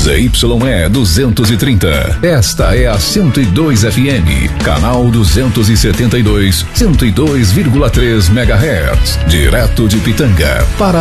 ZYE 230. Esta é a 102 FM, canal 272, 102,3 MHz, direto de Pitanga, para